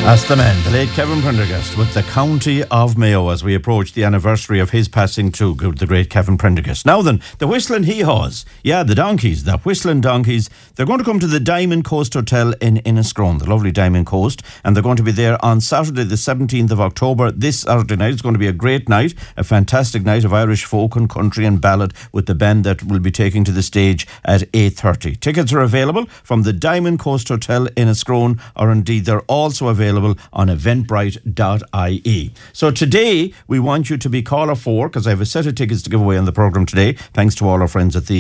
That's the man, the late Kevin Prendergast, with the County of Mayo as we approach the anniversary of his passing too, the great Kevin Prendergast. Now then, the Whistling Hee-Haws, the donkeys, the Whistling Donkeys, they're going to come to the Diamond Coast Hotel in Inniscrone, the lovely Diamond Coast, and they're going to be there on Saturday the 17th of October, this Saturday night. It's going to be a great night, a fantastic night of Irish folk and country and ballad with the band that will be taking to the stage at 8:30. Tickets are available from the Diamond Coast Hotel in Inniscrone, or indeed they're also available on eventbrite.ie. So today we want you to be caller 4, because I have a set of tickets to give away on the programme today, thanks to all our friends at the